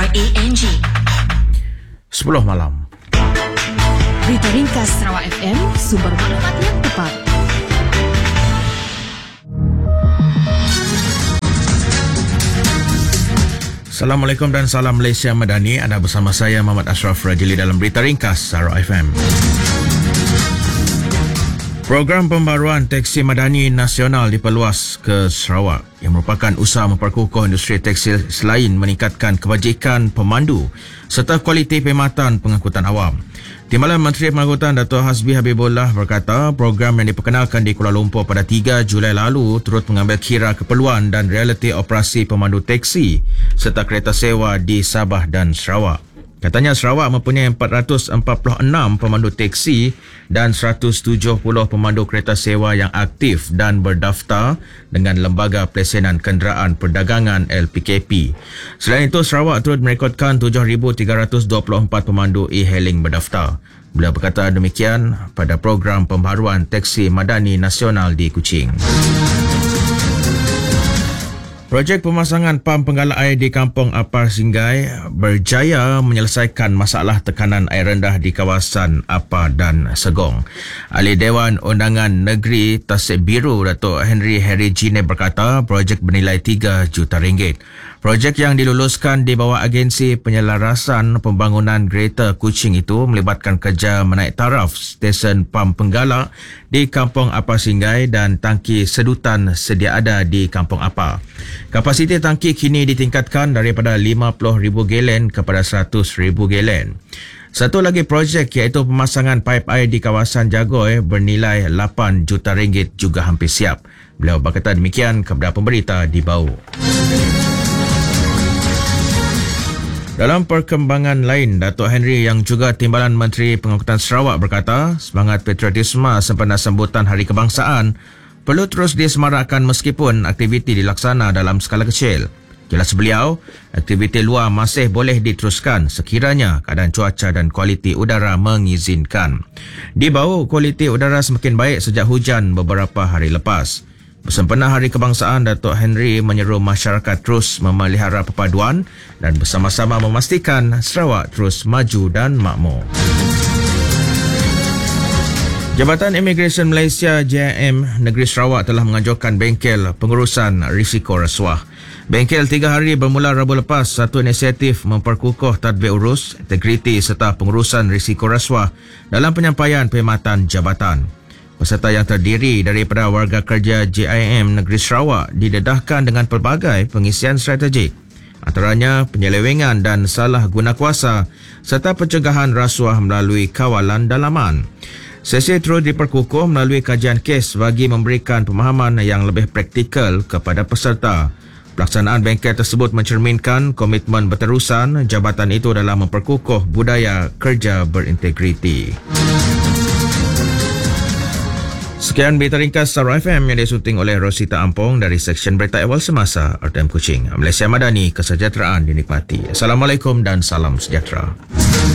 KANG 10 malam. Berita ringkas Sarawak FM, sumber maklumat yang tepat. Assalamualaikum dan salam Malaysia Madani. Anda bersama saya Muhammad Ashraf Rajili dalam Berita Ringkas Sarawak FM. Program pembaruan teksi madani nasional diperluas ke Sarawak yang merupakan usaha memperkukuh industri tekstil selain meningkatkan kebajikan pemandu serta kualiti perkhidmatan pengangkutan awam. Timbalan Menteri Pengangkutan Dato' Hasbi Habibullah berkata program yang diperkenalkan di Kuala Lumpur pada 3 Julai lalu turut mengambil kira keperluan dan realiti operasi pemandu teksi serta kereta sewa di Sabah dan Sarawak. Katanya Sarawak mempunyai 446 pemandu teksi dan 170 pemandu kereta sewa yang aktif dan berdaftar dengan Lembaga Pelesenan Kenderaan Perdagangan LPKP. Selain itu, Sarawak turut merekodkan 7,324 pemandu e-hailing berdaftar. Beliau berkata demikian pada program pembaharuan teksi madani nasional di Kuching. Projek pemasangan pam penggalak air di Kampung Apar Singgai berjaya menyelesaikan masalah tekanan air rendah di kawasan Apar dan Segong. Ahli Dewan Undangan Negeri Tasik Biru Dato' Henry Gine berkata projek bernilai RM3 juta. Projek yang diluluskan di bawah Agensi Penyelarasan Pembangunan Greater Kuching itu melibatkan kerja menaik taraf stesen pam penggalak di Kampung Apar Singgai dan tangki sedutan sedia ada di Kampung Apar. Kapasiti tangki kini ditingkatkan daripada 50,000 galen kepada 100,000 galen. Satu lagi projek iaitu pemasangan paip air di kawasan Jagoy bernilai RM8 juta juga hampir siap. Beliau berkata demikian kepada pemberita di Bau. Dalam perkembangan lain, Dato' Henry yang juga Timbalan Menteri Pengangkutan Sarawak berkata semangat patriotisme sempena sambutan Hari Kebangsaan perlu terus disemarakkan meskipun aktiviti dilaksana dalam skala kecil. Jelas beliau, aktiviti luar masih boleh diteruskan sekiranya keadaan cuaca dan kualiti udara mengizinkan. Di Bau, kualiti udara semakin baik sejak hujan beberapa hari lepas. Bersempena Hari Kebangsaan, Dato' Henry menyeru masyarakat terus memelihara perpaduan dan bersama-sama memastikan Sarawak terus maju dan makmur. Jabatan Imigresen Malaysia JIM Negeri Sarawak telah menganjurkan bengkel pengurusan risiko rasuah. Bengkel 3 hari bermula Rabu lepas satu inisiatif memperkukuh tadbir urus, integriti serta pengurusan risiko rasuah dalam penyampaian perkhidmatan jabatan. Peserta yang terdiri daripada warga kerja JIM Negeri Sarawak didedahkan dengan pelbagai pengisian strategik, antaranya penyelewengan dan salah guna kuasa serta pencegahan rasuah melalui kawalan dalaman. Sesi terus diperkukuh melalui kajian kes bagi memberikan pemahaman yang lebih praktikal kepada peserta. Pelaksanaan bengkel tersebut mencerminkan komitmen berterusan jabatan itu dalam memperkukuh budaya kerja berintegriti. Sekian berita ringkas Sarawak FM yang disunting oleh Rosita Ampong dari Seksyen Berita Awal Semasa RTM Kuching. Malaysia Madani, kesejahteraan dinikmati. Assalamualaikum dan salam sejahtera.